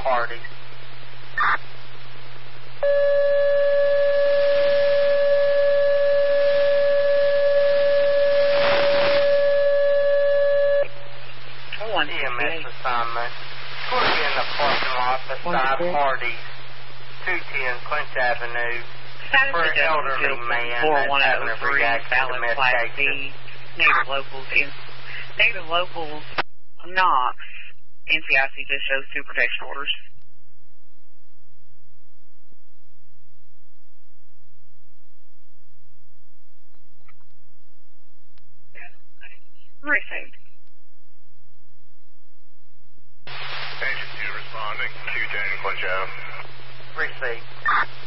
Hardy. EMS assignment. Going to be in the parking lot beside Hardy's, 210 Clinch Avenue, for an elderly man that's having a reaction to medication. Native locals, Knox, NCIC just shows 2 protection orders. Received. Agent 2 responding, 210 Clinch Ave. Received.